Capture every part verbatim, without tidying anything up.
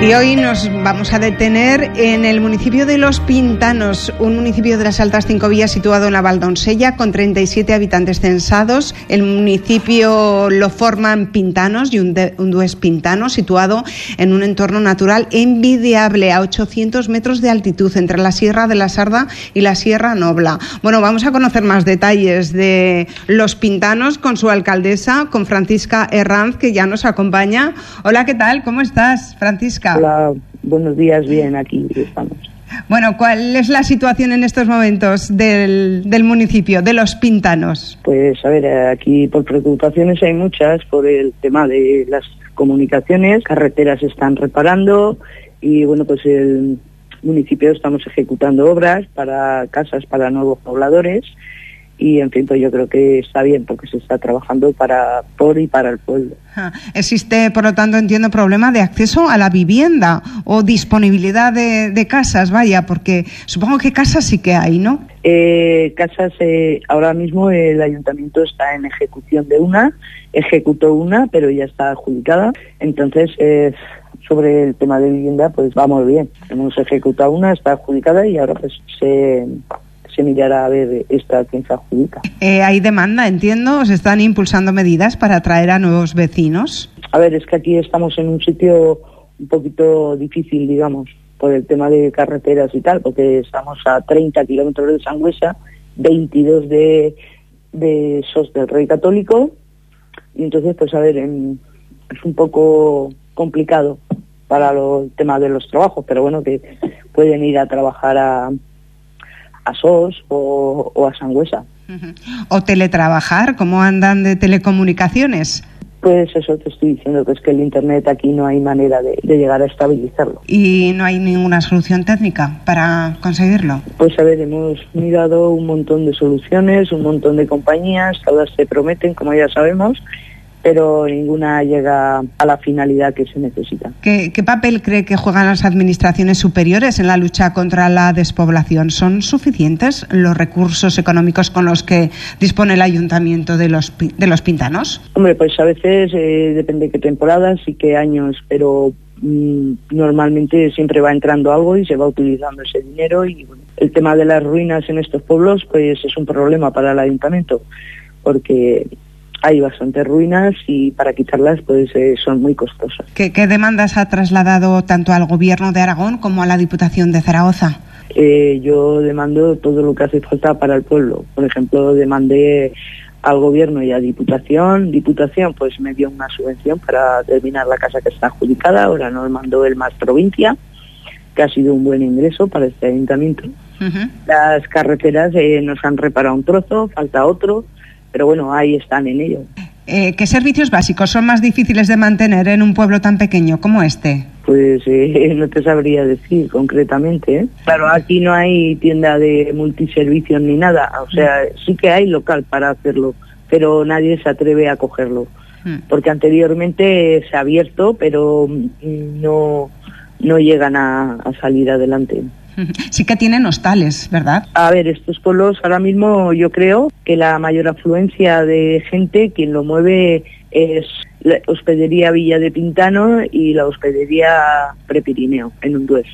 Y hoy nos vamos a detener en el municipio de Los Pintanos, un municipio de las Altas Cinco Vías situado en la Valdonsella, con treinta y siete habitantes censados. El municipio lo forman pintanos y un, de, un dues pintanos, situado en un entorno natural envidiable a ochocientos metros de altitud entre la Sierra de la Sarda y la Sierra Nobla. Bueno, vamos a conocer más detalles de Los Pintanos con su alcaldesa, con Francisca Herranz, que ya nos acompaña. Hola, ¿qué tal? ¿Cómo estás, Francisca? Hola, buenos días, bien, aquí estamos. Bueno, ¿cuál es la situación en estos momentos del, del municipio, de Los Pintanos? Pues a ver, aquí por preocupaciones hay muchas por el tema de las comunicaciones, carreteras se están reparando y bueno, pues el municipio estamos ejecutando obras para casas para nuevos pobladores. Y, en fin, pues yo creo que está bien porque se está trabajando para por y para el pueblo. Existe, por lo tanto, entiendo, problema de acceso a la vivienda o disponibilidad de, de casas, vaya, porque supongo que casas sí que hay, ¿no? Eh, casas, eh, ahora mismo el ayuntamiento está en ejecución de una, ejecutó una, pero ya está adjudicada. Entonces, eh, sobre el tema de vivienda, pues vamos bien. Hemos ejecutado una, está adjudicada y ahora pues se... se mirará a ver esta quién se adjudica. Eh, hay demanda, entiendo, se están impulsando medidas para atraer a nuevos vecinos. A ver, es que aquí estamos en un sitio un poquito difícil, digamos, por el tema de carreteras y tal, porque estamos a treinta kilómetros de Sangüesa, veintidós de, de Sos del Rey Católico, y entonces, pues a ver, en, es un poco complicado para lo, el tema de los trabajos, pero bueno, que pueden ir a trabajar a a Sos o, o a Sangüesa. Uh-huh. O teletrabajar, ¿cómo andan de telecomunicaciones? Pues eso te estoy diciendo, que es que el internet aquí no hay manera de, de llegar a estabilizarlo. ¿Y no hay ninguna solución técnica para conseguirlo? Pues a ver, hemos mirado un montón de soluciones, un montón de compañías, todas se prometen, como ya sabemos, pero ninguna llega a la finalidad que se necesita. ¿Qué, qué papel cree que juegan las administraciones superiores en la lucha contra la despoblación? ¿Son suficientes los recursos económicos con los que dispone el ayuntamiento de los, de los Pintanos? Hombre, pues a veces eh, depende de qué temporadas y qué años, pero mmm, normalmente siempre va entrando algo y se va utilizando ese dinero. Y bueno, el tema de las ruinas en estos pueblos pues es un problema para el ayuntamiento, porque hay bastantes ruinas y para quitarlas pues eh, son muy costosas. ¿Qué, ¿Qué demandas ha trasladado tanto al Gobierno de Aragón como a la Diputación de Zaragoza? Eh, yo demando todo lo que hace falta para el pueblo. Por ejemplo, demandé al Gobierno y a Diputación. Diputación pues me dio una subvención para terminar la casa que está adjudicada. Ahora nos mandó el Más Provincia, que ha sido un buen ingreso para este ayuntamiento. Uh-huh. Las carreteras eh, nos han reparado un trozo, falta otro. Pero bueno, ahí están en ello. Eh, ¿Qué servicios básicos son más difíciles de mantener en un pueblo tan pequeño como este? Pues eh, no te sabría decir concretamente, ¿eh? Claro, aquí no hay tienda de multiservicios ni nada. O sea, sí que hay local para hacerlo, pero nadie se atreve a cogerlo. Porque anteriormente se ha abierto, pero no, no llegan a, a salir adelante. Sí que tienen hostales, ¿verdad? A ver, estos pueblos ahora mismo yo creo que la mayor afluencia de gente, quien lo mueve es la hospedería Villa de Pintano y la hospedería Prepirineo, en Undués.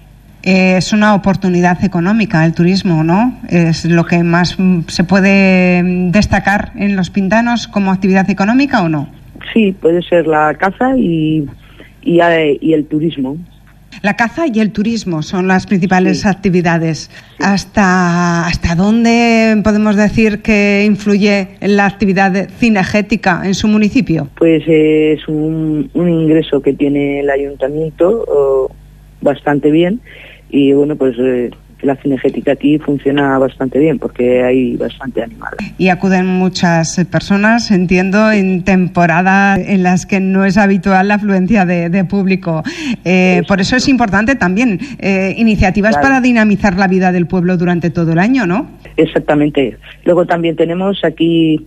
Es una oportunidad económica el turismo, ¿no? Es lo que más se puede destacar en Los Pintanos como actividad económica, ¿o no? Sí, puede ser la caza y, y, y el turismo. La caza y el turismo son las principales sí. actividades. Sí. ¿Hasta, ¿Hasta dónde podemos decir que influye la actividad cinegética en su municipio? Pues eh, es un, un ingreso que tiene el ayuntamiento oh, bastante bien y bueno, pues eh, la cinegética aquí funciona bastante bien porque hay bastante animal. Y acuden muchas personas, entiendo, en temporada en las que no es habitual la afluencia de, de público. Eh, por eso es importante también eh, iniciativas claro. para dinamizar la vida del pueblo durante todo el año, ¿no? Exactamente. Luego también tenemos aquí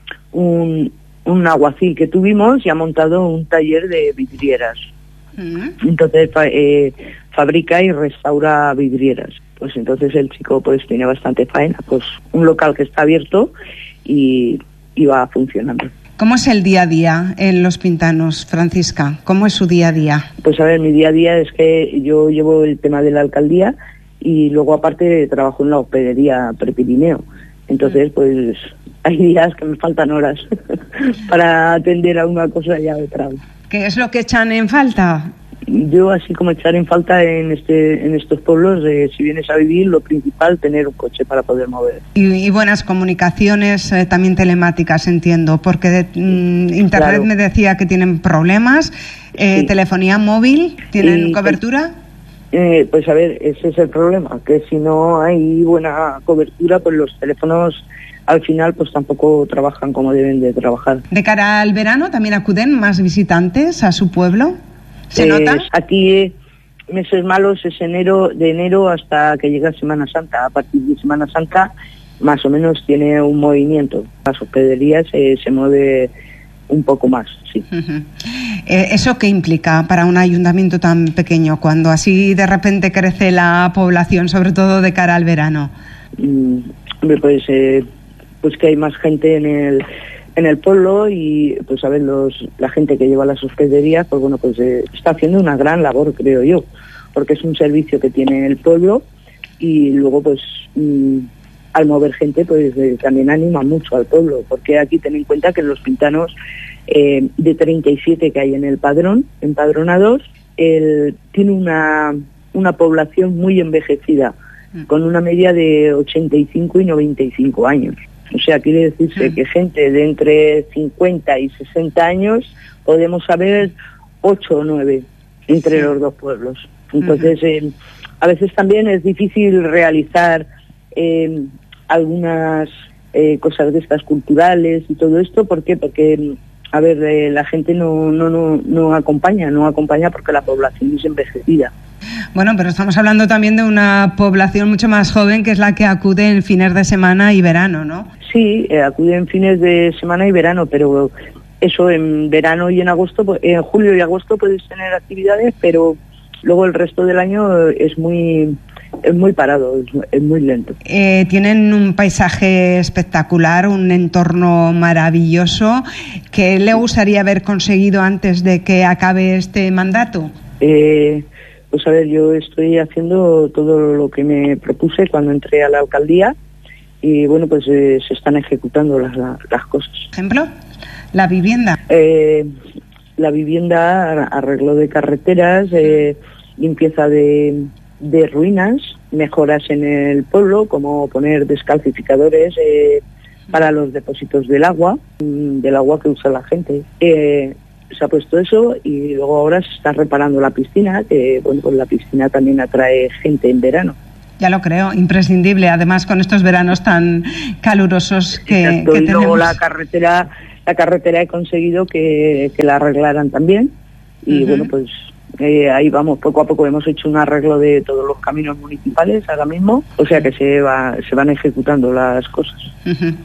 un, un alguacil que tuvimos y ha montado un taller de vidrieras. Mm. Entonces eh, fabrica y restaura vidrieras. Pues entonces el chico pues tiene bastante faena, pues un local que está abierto y, y va funcionando. ¿Cómo es el día a día en Los Pintanos, Francisca? ¿Cómo es su día a día? Pues a ver, mi día a día es que yo llevo el tema de la alcaldía y luego aparte trabajo en la hospedería Prepirineo. Entonces, pues hay días que me faltan horas para atender a una cosa y a otra. ¿Qué es lo que echan en falta? Yo, así como echar en falta en este en estos pueblos, eh, si vienes a vivir, lo principal, tener un coche para poder mover. Y, y buenas comunicaciones, eh, también telemáticas, entiendo, porque de, mm, Internet claro. me decía que tienen problemas. Eh, sí. ¿Telefonía móvil? ¿Tienen y, cobertura? Eh, pues a ver, ese es el problema, que si no hay buena cobertura, pues los teléfonos al final pues tampoco trabajan como deben de trabajar. ¿De cara al verano también acuden más visitantes a su pueblo? ¿Se nota? Eh, aquí meses malos es enero, de enero hasta que llega Semana Santa. A partir de Semana Santa más o menos tiene un movimiento. Las hospederías eh, se mueve un poco más, sí. Uh-huh. Eh, ¿Eso qué implica para un ayuntamiento tan pequeño cuando así de repente crece la población, sobre todo de cara al verano? Mm, pues, eh, pues que hay más gente en el... en el pueblo y pues a ver los la gente que lleva las hospederías pues bueno pues eh, está haciendo una gran labor, creo yo, porque es un servicio que tiene el pueblo y luego pues mmm, al mover gente pues eh, también anima mucho al pueblo, porque aquí ten en cuenta que en Los Pintanos eh, de treinta y siete que hay en el padrón empadronados, el, tiene una una población muy envejecida con una media de ochenta y cinco y noventa y cinco años. O sea, quiere decirse que gente de entre cincuenta y sesenta años podemos saber ocho o nueve entre sí. los dos pueblos. Entonces, uh-huh. eh, a veces también es difícil realizar eh, algunas eh, cosas de estas culturales y todo esto. ¿Por qué? Porque, a ver, eh, la gente no, no, no, no acompaña, no acompaña porque la población es envejecida. Bueno, pero estamos hablando también de una población mucho más joven que es la que acude en fines de semana y verano, ¿no? Sí, eh, acude en fines de semana y verano, pero eso en verano y en agosto, en julio y agosto puedes tener actividades, pero luego el resto del año es muy es muy parado, es, es muy lento. Eh, tienen un paisaje espectacular, un entorno maravilloso. ¿Qué le gustaría haber conseguido antes de que acabe este mandato? Eh... Pues a ver, yo estoy haciendo todo lo que me propuse cuando entré a la alcaldía y bueno, pues eh, se están ejecutando las, las cosas. ¿Ejemplo? ¿La vivienda? Eh, la vivienda, arreglo de carreteras, eh, limpieza de, de ruinas, mejoras en el pueblo, como poner descalcificadores eh, para los depósitos del agua, del agua que usa la gente. Eh, se ha puesto eso y luego ahora se está reparando la piscina, que bueno, pues la piscina también atrae gente en verano. Ya lo creo, imprescindible, además con estos veranos tan calurosos que, Exacto, que y tenemos. luego la carretera, la carretera he conseguido que, que la arreglaran también y uh-huh. bueno, pues eh, ahí vamos, poco a poco hemos hecho un arreglo de todos los caminos municipales ahora mismo, o sea que se va, se van ejecutando las cosas. Uh-huh.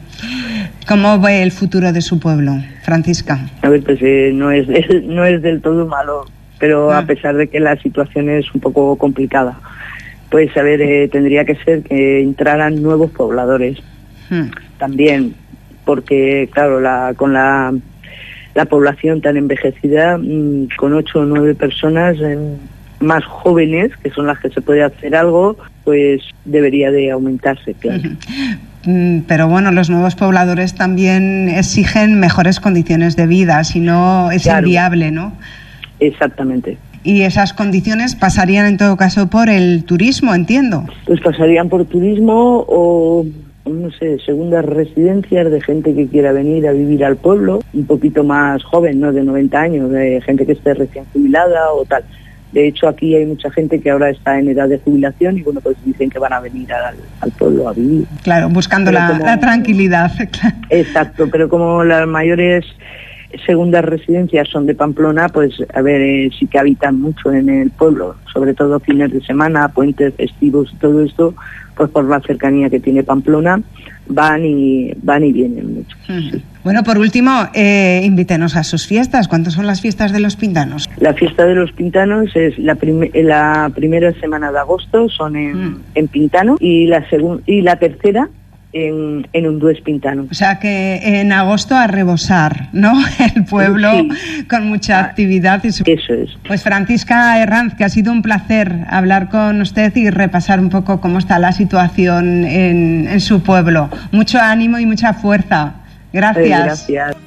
¿Cómo ve el futuro de su pueblo, Francisca? A ver, pues eh, no es del, no es del todo malo, pero ah. a pesar de que la situación es un poco complicada, pues a ver, eh, tendría que ser que entraran nuevos pobladores hmm. también, porque claro, la con la, la población tan envejecida, mmm, con ocho o nueve personas eh, más jóvenes, que son las que se puede hacer algo, pues debería de aumentarse, claro. Uh-huh. Pero bueno, los nuevos pobladores también exigen mejores condiciones de vida, si no es claro. inviable, ¿no? Exactamente. Y esas condiciones pasarían en todo caso por el turismo, entiendo. Pues pasarían por turismo o, no sé, segundas residencias de gente que quiera venir a vivir al pueblo, un poquito más joven, no de noventa años, de gente que esté recién jubilada o tal. De hecho, aquí hay mucha gente que ahora está en edad de jubilación y bueno, pues dicen que van a venir al, al pueblo a vivir. Claro, buscando la, como, la tranquilidad. Exacto, pero como las mayores segundas residencias son de Pamplona, pues a ver, eh, sí que habitan mucho en el pueblo, sobre todo fines de semana, puentes festivos y todo esto, pues por la cercanía que tiene Pamplona, van y van y vienen mucho. Uh-huh. Sí. Bueno, por último, eh, invítenos a sus fiestas. ¿Cuántas son las fiestas de Los Pintanos? La fiesta de Los Pintanos es la, prim- la primera semana de agosto, son en, uh-huh. en Pintano, y la segun- y la tercera en, en Undués Pintano. O sea que en agosto a rebosar, ¿no? El pueblo sí. Con mucha actividad. Y su... Eso es. Pues Francisca Herranz, que ha sido un placer hablar con usted y repasar un poco cómo está la situación en, en su pueblo. Mucho ánimo y mucha fuerza. Gracias. Eh, gracias.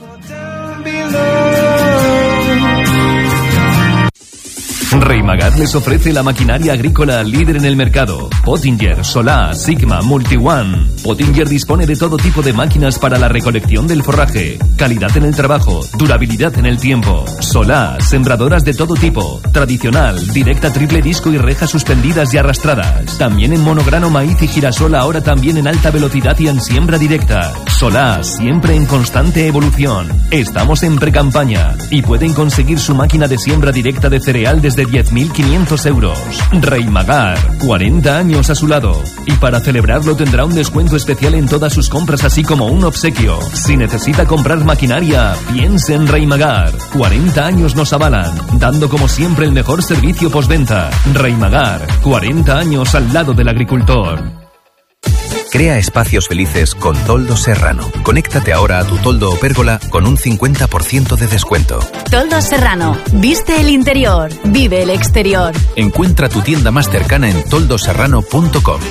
Reimagar les ofrece la maquinaria agrícola líder en el mercado. Pottinger, Solá, Sigma, MultiOne. Pottinger dispone de todo tipo de máquinas para la recolección del forraje. Calidad en el trabajo, durabilidad en el tiempo. Solá, sembradoras de todo tipo. Tradicional, directa, triple disco y rejas suspendidas y arrastradas. También en monograno, maíz y girasol, ahora también en alta velocidad y en siembra directa. Solá, siempre en constante evolución. Estamos en precampaña y pueden conseguir su máquina de siembra directa de cereal desde diez mil quinientos euros. Reimagar, cuarenta años a su lado. Y para celebrarlo tendrá un descuento especial en todas sus compras, así como un obsequio. Si necesita comprar maquinaria, piense en Reimagar. cuarenta años nos avalan, dando como siempre el mejor servicio postventa. Reimagar, cuarenta años al lado del agricultor. Crea espacios felices con Toldos Serrano. Conéctate ahora a tu toldo o pérgola con un cincuenta por ciento de descuento. Toldos Serrano. Viste el interior, vive el exterior. Encuentra tu tienda más cercana en toldos serrano punto com.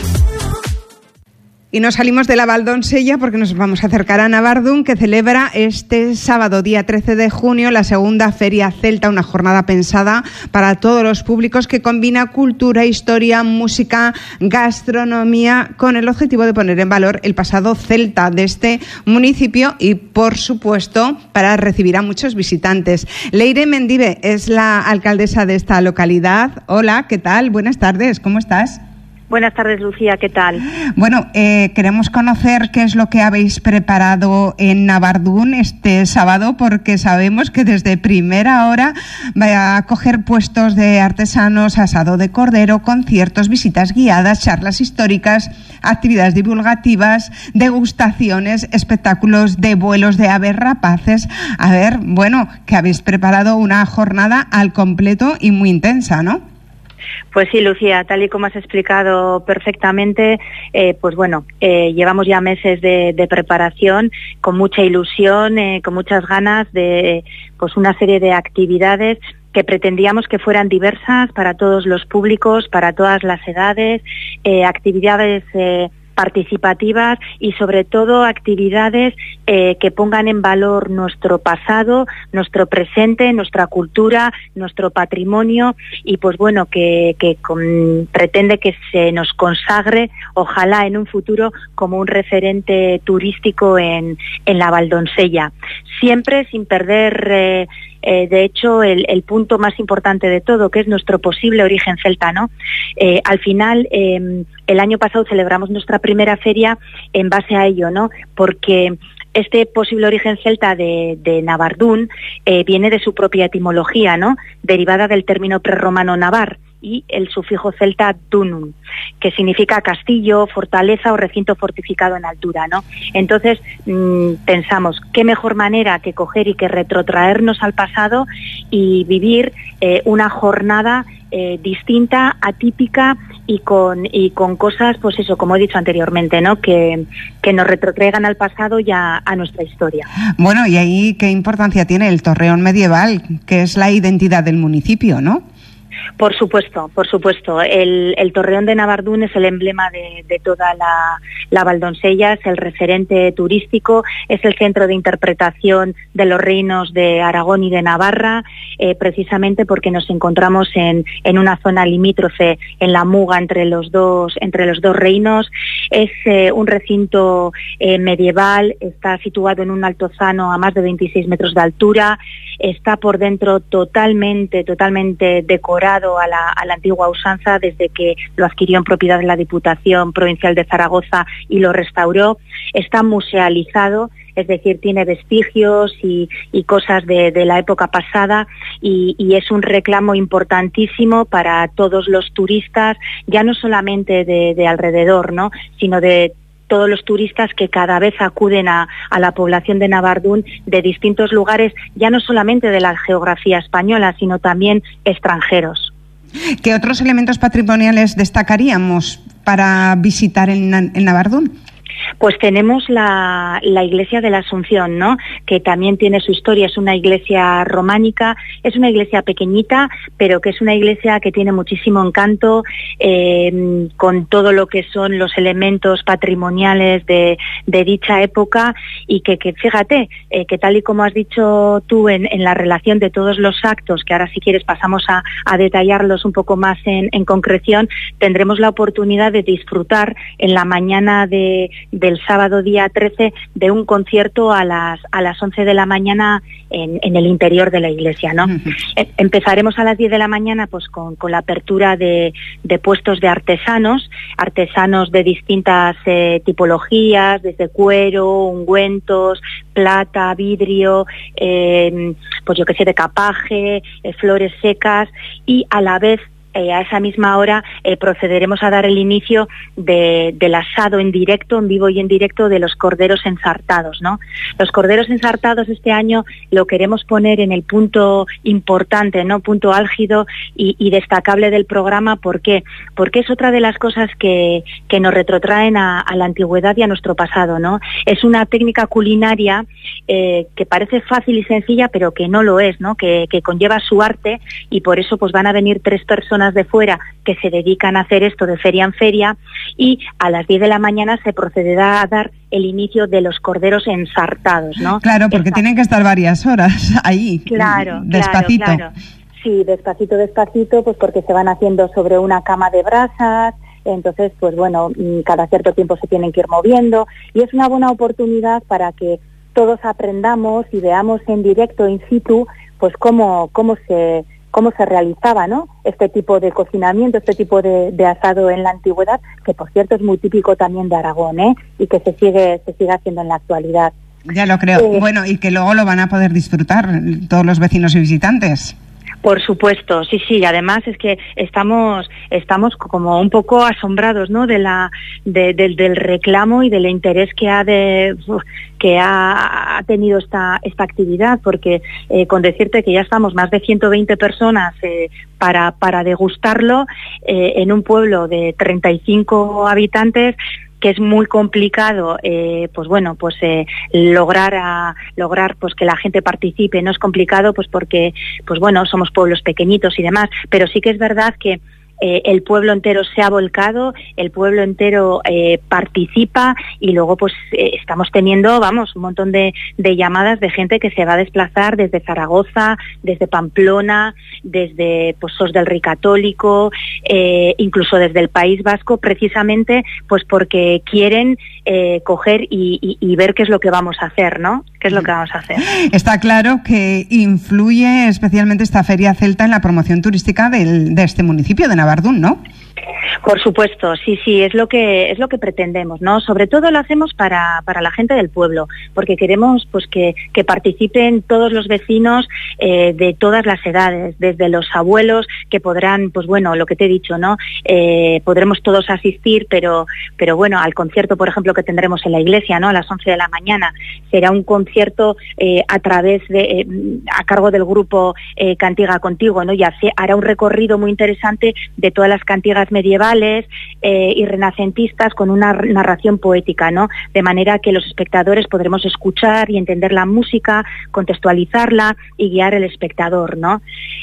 Y nos salimos de la Valdonsella porque nos vamos a acercar a Navardún, que celebra este sábado, día trece de junio, la segunda Feria Celta, una jornada pensada para todos los públicos que combina cultura, historia, música, gastronomía, con el objetivo de poner en valor el pasado celta de este municipio y, por supuesto, para recibir a muchos visitantes. Leire Mendive es la alcaldesa de esta localidad. Hola, ¿qué tal? Buenas tardes, ¿cómo estás? Buenas tardes, Lucía, ¿qué tal? Bueno, eh, queremos conocer qué es lo que habéis preparado en Navardún este sábado, porque sabemos que desde primera hora va a coger puestos de artesanos, asado de cordero, conciertos, visitas guiadas, charlas históricas, actividades divulgativas, degustaciones, espectáculos de vuelos de aves rapaces. A ver, bueno, que habéis preparado una jornada al completo y muy intensa, ¿no? Pues sí, Lucía, tal y como has explicado perfectamente, eh, pues bueno, eh, llevamos ya meses de, de preparación, con mucha ilusión, eh, con muchas ganas de pues una serie de actividades que pretendíamos que fueran diversas para todos los públicos, para todas las edades, eh, actividades eh, participativas y sobre todo actividades eh, que pongan en valor nuestro pasado, nuestro presente, nuestra cultura, nuestro patrimonio y pues bueno, que, que con, pretende que se nos consagre, ojalá en un futuro, como un referente turístico en, en la Valdonsella. Siempre sin perder eh, Eh, de hecho, el, el punto más importante de todo, que es nuestro posible origen celta, ¿no? Eh, al final, eh, el año pasado celebramos nuestra primera feria en base a ello, ¿no? Porque este posible origen celta de, de Navardún eh, viene de su propia etimología, ¿no? Derivada del término prerromano navar y el sufijo celta dunum, que significa castillo, fortaleza o recinto fortificado en altura, ¿no? Entonces mmm, pensamos, qué mejor manera que coger y que retrotraernos al pasado y vivir eh, una jornada eh, distinta, atípica y con y con cosas, pues eso, como he dicho anteriormente, ¿no? Que, que nos retrotraigan al pasado y a, a nuestra historia. Bueno, y ahí qué importancia tiene el torreón medieval, que es la identidad del municipio, ¿no? Por supuesto, por supuesto. El, el Torreón de Navardún es el emblema de, de toda la, la Valdonsella, es el referente turístico, es el centro de interpretación de los reinos de Aragón y de Navarra, eh, precisamente porque nos encontramos en, en una zona limítrofe, en la muga entre los dos, entre los dos reinos. Es eh, un recinto eh, medieval, está situado en un altozano a más de veintiséis metros de altura, está por dentro totalmente, totalmente decorado a la, a la antigua usanza desde que lo adquirió en propiedad de la Diputación Provincial de Zaragoza y lo restauró. Está musealizado, es decir, tiene vestigios y, y cosas de, de la época pasada y, y es un reclamo importantísimo para todos los turistas, ya no solamente de, de alrededor, ¿no?, sino de todos los turistas que cada vez acuden a, a la población de Navardún de distintos lugares, ya no solamente de la geografía española, sino también extranjeros. ¿Qué otros elementos patrimoniales destacaríamos para visitar en, en Navardún? Pues tenemos la, la iglesia de la Asunción, ¿no? Que también tiene su historia, es una iglesia románica, es una iglesia pequeñita, pero que es una iglesia que tiene muchísimo encanto, eh, con todo lo que son los elementos patrimoniales de, de dicha época, y que, que fíjate, eh, que tal y como has dicho tú en, en la relación de todos los actos, que ahora si quieres pasamos a, a detallarlos un poco más en, en concreción, tendremos la oportunidad de disfrutar en la mañana de del sábado día trece de un concierto a las a las once de la mañana en, en el interior de la iglesia, ¿no? Uh-huh. Eh, empezaremos a las diez de la mañana pues con, con la apertura de, de puestos de artesanos, artesanos de distintas eh, tipologías, desde cuero, ungüentos, plata, vidrio, eh, pues yo que sé, de capaje, eh, flores secas, y a la vez Eh, a esa misma hora eh, procederemos a dar el inicio de, del asado en directo, en vivo y en directo, de los corderos ensartados, ¿no? Los corderos ensartados este año lo queremos poner en el punto importante, ¿no? Punto álgido y, y destacable del programa. ¿Por qué? Porque es otra de las cosas que, que nos retrotraen a, a la antigüedad y a nuestro pasado, ¿no? Es una técnica culinaria eh, que parece fácil y sencilla, pero que no lo es, ¿no? Que, que conlleva su arte, y por eso pues van a venir tres personas de fuera que se dedican a hacer esto de feria en feria, y a las diez de la mañana se procederá a dar el inicio de los corderos ensartados, ¿no? Claro, porque Esta... tienen que estar varias horas ahí, claro, despacito. Claro, claro. Sí, despacito, despacito, pues porque se van haciendo sobre una cama de brasas. Entonces, pues bueno, cada cierto tiempo se tienen que ir moviendo, y es una buena oportunidad para que todos aprendamos y veamos en directo, in situ, pues cómo, cómo se... cómo se realizaba, ¿no?, este tipo de cocinamiento, este tipo de, de asado en la antigüedad, que por cierto es muy típico también de Aragón, ¿eh?, y que se sigue se sigue haciendo en la actualidad. Ya lo creo. Eh, bueno, y que luego lo van a poder disfrutar todos los vecinos y visitantes. Por supuesto, sí, sí. Además es que estamos estamos como un poco asombrados, ¿no?, de la de, de, del reclamo y del interés que ha de que ha, ha tenido esta esta actividad, porque eh, con decirte que ya estamos más de ciento veinte personas eh, para para degustarlo eh, en un pueblo de treinta y cinco habitantes, que es muy complicado, eh, pues bueno, pues eh, lograr a, lograr pues que la gente participe. No es complicado, pues porque, pues bueno, somos pueblos pequeñitos y demás, pero sí que es verdad que Eh, el pueblo entero se ha volcado, el pueblo entero eh, participa, y luego pues eh, estamos teniendo, vamos, un montón de, de llamadas de gente que se va a desplazar desde Zaragoza, desde Pamplona, desde pues Sos del Rey Católico, eh, incluso desde el País Vasco, precisamente pues porque quieren eh, coger y, y, y ver qué es lo que vamos a hacer, ¿no? ¿Qué es lo que vamos a hacer? Está claro que influye especialmente esta feria celta en la promoción turística del, de este municipio de Navardún, ¿no? Por supuesto, sí, sí, es lo que es lo que pretendemos, ¿no? Sobre todo lo hacemos para para la gente del pueblo, porque queremos pues que, que participen todos los vecinos eh, de todas las edades, desde los abuelos que podrán, pues bueno, lo que te he dicho, ¿no? Eh, podremos todos asistir, pero pero bueno, al concierto, por ejemplo, que tendremos en la iglesia, ¿no?, a las once de la mañana, será un concierto eh, a través de eh, a cargo del grupo eh, Cantiga Contigo, ¿no? Y hace, hará un recorrido muy interesante de todas las cantigas medievales eh, y renacentistas, con una narración poética, ¿no? De manera que los espectadores podremos escuchar y entender la música, contextualizarla y guiar el espectador, ¿no?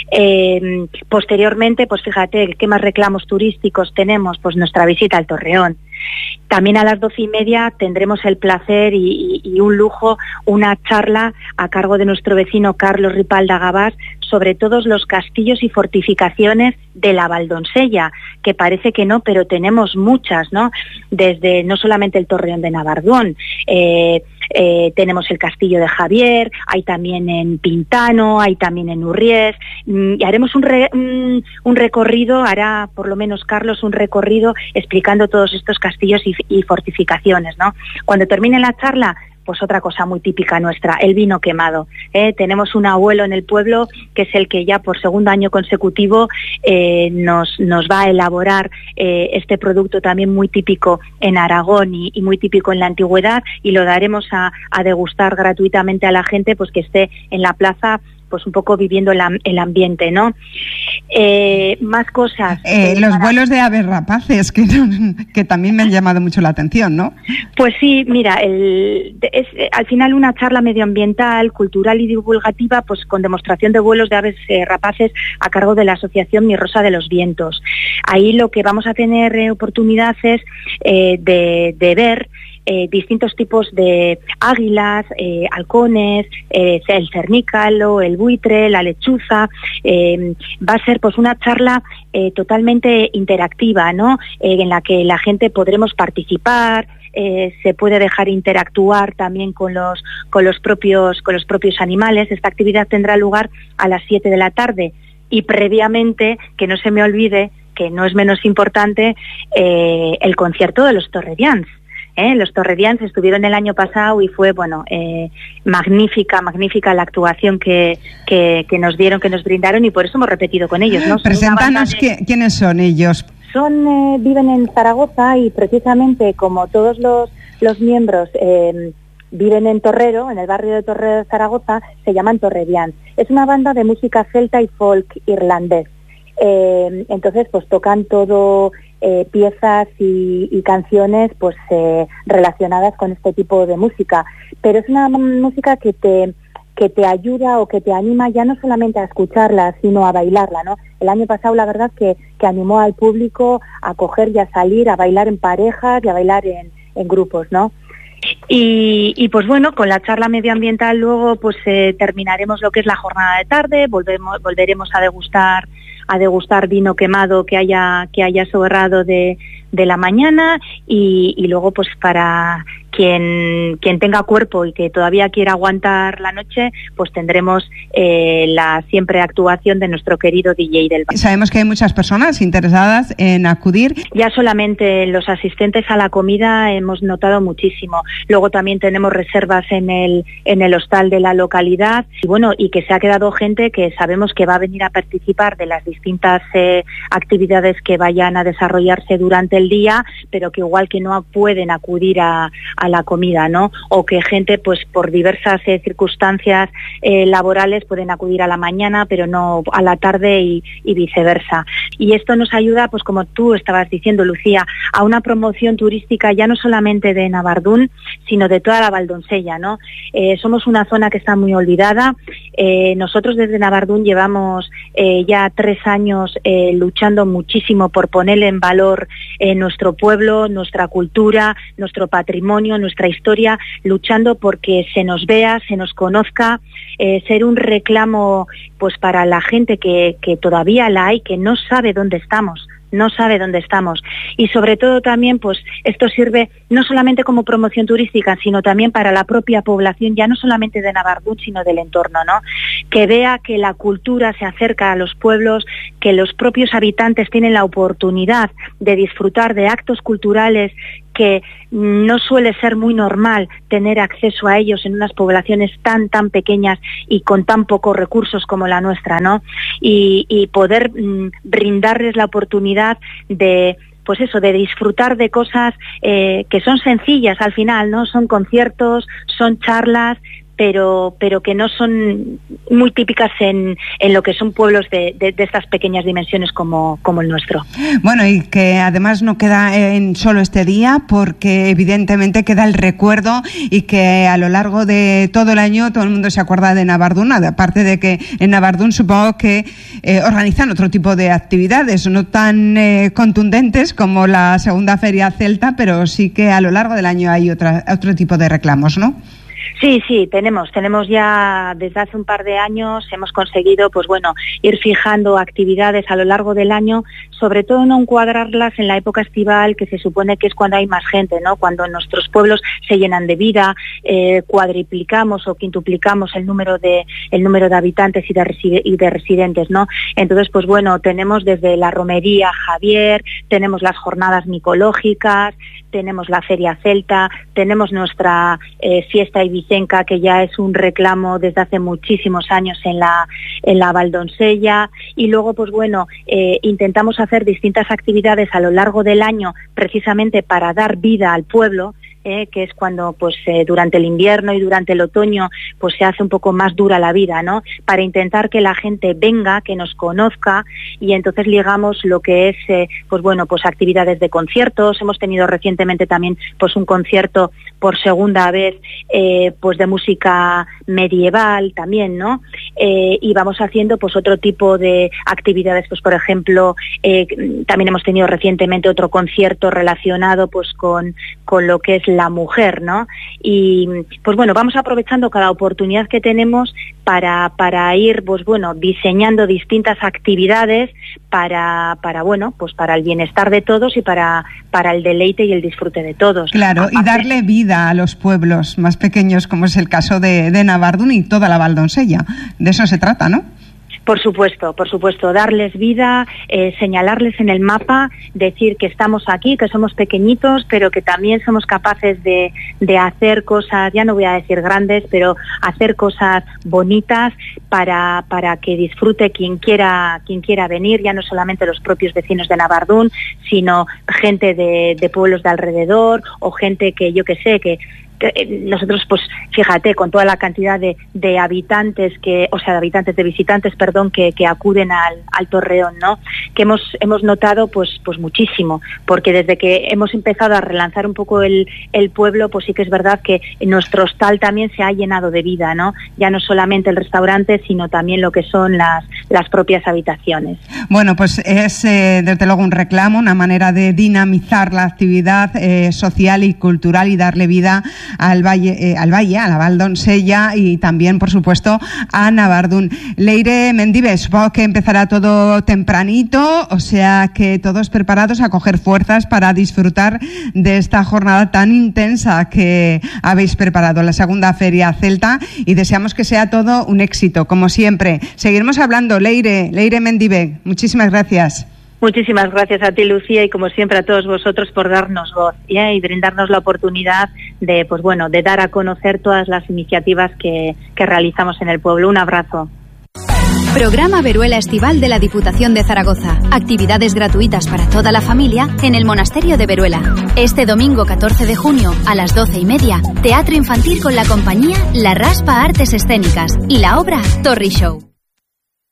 Eh, posteriormente, pues fíjate, ¿qué más reclamos turísticos tenemos? Pues nuestra visita al Torreón. También a las doce y media tendremos el placer y, y, y un lujo, una charla a cargo de nuestro vecino Carlos Ripalda Gabás sobre todos los castillos y fortificaciones de la Valdonsella, que parece que no, pero tenemos muchas, ¿no? Desde no solamente el Torreón de Navardún, eh, eh, tenemos el Castillo de Javier, hay también en Pintano, hay también en Urriés, y haremos un, re, un, un recorrido, hará por lo menos Carlos un recorrido explicando todos estos castillos y, y fortificaciones, ¿no? Cuando termine la charla, pues otra cosa muy típica nuestra, el vino quemado. ¿eh? Tenemos un abuelo en el pueblo que es el que ya por segundo año consecutivo eh, nos, nos va a elaborar eh, este producto también muy típico en Aragón y, y muy típico en la antigüedad, y lo daremos a, a degustar gratuitamente a la gente pues que esté en la plaza pues un poco viviendo el, el ambiente, ¿no? Eh, más cosas. Eh, los para... vuelos de aves rapaces, que, que también me han llamado mucho la atención, ¿no? Pues sí, mira, el, es al final una charla medioambiental, cultural y divulgativa, pues con demostración de vuelos de aves eh, rapaces a cargo de la Asociación Mi Rosa de los Vientos. Ahí lo que vamos a tener eh, oportunidad es eh, de, de ver Eh, distintos tipos de águilas, eh, halcones, eh, el cernícalo, el buitre, la lechuza. Eh, va a ser pues una charla eh, totalmente interactiva, ¿no? Eh, en la que la gente podremos participar. Eh, se puede dejar interactuar también con los con los propios con los propios animales. Esta actividad tendrá lugar a las siete de la tarde y previamente, que no se me olvide, que no es menos importante, eh, el concierto de los Torredians. ¿Eh? Los Torredians estuvieron el año pasado y fue, bueno, eh, magnífica, magnífica la actuación que, que, que nos dieron, que nos brindaron, y por eso hemos repetido con ellos, ¿no? Preséntanos de... quiénes son ellos. Son, eh, viven en Zaragoza y precisamente como todos los, los miembros eh, viven en Torrero, en el barrio de Torrero de Zaragoza, se llaman Torredians. Es una banda de música celta y folk irlandés. Eh, entonces, pues tocan todo... Eh, piezas y, y canciones pues eh, relacionadas con este tipo de música, pero es una música que te que te ayuda o que te anima ya no solamente a escucharla, sino a bailarla, ¿no? El año pasado la verdad que, que animó al público a coger y a salir, a bailar en parejas y a bailar en, en grupos, ¿no? Y, y pues bueno, con la charla medioambiental luego pues eh, terminaremos lo que es la jornada de tarde, volvemos, volveremos a degustar a degustar vino quemado que haya que haya sobrado de, de la mañana y, y luego pues para quien quien tenga cuerpo y que todavía quiera aguantar la noche, pues tendremos eh, la siempre actuación de nuestro querido D J del bar. Sabemos que hay muchas personas interesadas en acudir. Ya solamente los asistentes a la comida hemos notado muchísimo. Luego también tenemos reservas en el en el hostal de la localidad y bueno, y que se ha quedado gente que sabemos que va a venir a participar de las distintas eh, actividades que vayan a desarrollarse durante el día, pero que igual que no pueden acudir a a la comida, ¿no? O que gente, pues por diversas eh, circunstancias eh, laborales pueden acudir a la mañana, pero no a la tarde y, y viceversa. Y esto nos ayuda, pues como tú estabas diciendo, Lucía, a una promoción turística ya no solamente de Navardún, sino de toda la Valdonsella, ¿no? Eh, somos una zona que está muy olvidada. Eh, nosotros desde Navardún llevamos eh, ya tres años eh, luchando muchísimo por poner en valor eh, nuestro pueblo, nuestra cultura, nuestro patrimonio, nuestra historia, luchando porque se nos vea, se nos conozca, eh, ser un reclamo pues para la gente que, que todavía la hay, que no sabe dónde estamos. no sabe dónde estamos. Y sobre todo también, pues esto sirve no solamente como promoción turística, sino también para la propia población, ya no solamente de Navardún, sino del entorno, ¿no? Que vea que la cultura se acerca a los pueblos, que los propios habitantes tienen la oportunidad de disfrutar de actos culturales que no suele ser muy normal tener acceso a ellos en unas poblaciones tan, tan pequeñas y con tan pocos recursos como la nuestra, ¿no? Y, y poder mm, brindarles la oportunidad de, pues eso, de disfrutar de cosas eh, que son sencillas al final, ¿no? Son conciertos, son charlas, pero pero que no son muy típicas en, en lo que son pueblos de, de, de estas pequeñas dimensiones como, como el nuestro. Bueno, y que además no queda en solo este día, porque evidentemente queda el recuerdo y que a lo largo de todo el año todo el mundo se acuerda de Navardún, aparte de que en Navardún supongo que eh, organizan otro tipo de actividades, no tan eh, contundentes como la segunda feria celta, pero sí que a lo largo del año hay otra, otro tipo de reclamos, ¿no? Sí, sí, tenemos, tenemos ya desde hace un par de años, hemos conseguido, pues bueno, ir fijando actividades a lo largo del año, sobre todo no encuadrarlas en la época estival, que se supone que es cuando hay más gente, ¿no? Cuando nuestros pueblos se llenan de vida, eh, cuadriplicamos o quintuplicamos el número de el número de habitantes y de, reside, y de residentes, ¿no? Entonces, pues bueno, tenemos desde la romería Javier, tenemos las jornadas micológicas, tenemos la feria celta, tenemos nuestra eh, fiesta ibicenca, que ya es un reclamo desde hace muchísimos años en la en la Valdonsella, y luego pues bueno eh, intentamos hacer distintas actividades a lo largo del año precisamente para dar vida al pueblo. eh, que es cuando pues eh, durante el invierno y durante el otoño pues se hace un poco más dura la vida, ¿no? Para intentar que la gente venga, que nos conozca, y entonces ligamos lo que es eh, pues bueno, pues actividades de conciertos. Hemos tenido recientemente también pues un concierto por segunda vez eh, pues de música medieval también, ¿no? Eh, y vamos haciendo pues otro tipo de actividades, pues por ejemplo eh, también hemos tenido recientemente otro concierto relacionado pues con, con lo que es la mujer, ¿no? Y pues bueno, vamos aprovechando cada oportunidad que tenemos para, para ir pues bueno, diseñando distintas actividades para, para bueno, pues para el bienestar de todos y para, para el deleite y el disfrute de todos. Claro, aparte, y darle vida a los pueblos más pequeños, como es el caso de, de Navardún y toda la Valdonsella. De eso se trata, ¿no? Por supuesto, por supuesto, darles vida, eh, señalarles en el mapa, decir que estamos aquí, que somos pequeñitos, pero que también somos capaces de, de hacer cosas, ya no voy a decir grandes, pero hacer cosas bonitas para, para que disfrute quien quiera, quien quiera venir, ya no solamente los propios vecinos de Navardún, sino gente de, de pueblos de alrededor o gente que yo que sé, que nosotros, pues, fíjate, con toda la cantidad de, de habitantes que, o sea, de habitantes, de visitantes, perdón, que, que acuden al, al Torreón, ¿no? Que hemos, hemos notado, pues, pues muchísimo, porque desde que hemos empezado a relanzar un poco el, el pueblo, pues sí que es verdad que nuestro hostal también se ha llenado de vida, ¿no? Ya no solamente el restaurante, sino también lo que son las, las propias habitaciones. Bueno, pues es, eh, desde luego, un reclamo, una manera de dinamizar la actividad eh, social y cultural y darle vida al valle, eh, al valle, a la Valdonsella y también, por supuesto, a Navardún. Leire Mendive, supongo que empezará todo tempranito, o sea que todos preparados a coger fuerzas para disfrutar de esta jornada tan intensa que habéis preparado, la segunda Feria Celta, y deseamos que sea todo un éxito, como siempre. Seguiremos hablando, Leire, Leire Mendive, muchísimas gracias. Muchísimas gracias a ti, Lucía, y como siempre a todos vosotros por darnos voz, ¿eh? Y brindarnos la oportunidad de, pues bueno, de dar a conocer todas las iniciativas que, que realizamos en el pueblo. Un abrazo. Programa Veruela Estival de la Diputación de Zaragoza. Actividades gratuitas para toda la familia en el Monasterio de Veruela. Este domingo catorce de junio a las doce y media, teatro infantil con la compañía La Raspa Artes Escénicas y la obra Torri Show.